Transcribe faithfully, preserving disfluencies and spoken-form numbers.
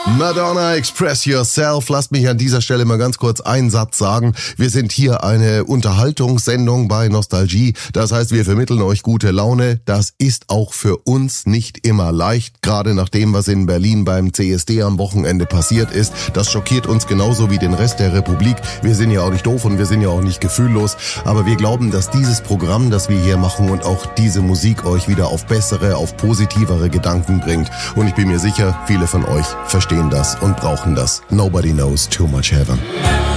Madonna, Express Yourself. Lasst mich an dieser Stelle mal ganz kurz einen Satz sagen. Wir sind hier eine Unterhaltungssendung bei Nostalgie. Das heißt, wir vermitteln euch gute Laune. Das ist auch für uns nicht immer leicht. Gerade nach dem, was in Berlin beim C S D am Wochenende passiert ist. Das schockiert uns genauso wie den Rest der Republik. Wir sind ja auch nicht doof und wir sind ja auch nicht gefühllos. Aber wir glauben, dass dieses Programm, das wir hier machen und auch diese Musik euch wieder auf bessere, auf positivere Gedanken bringt. Und ich bin mir sicher, viele von euch verstehen das und brauchen das. Nobody knows too much heaven.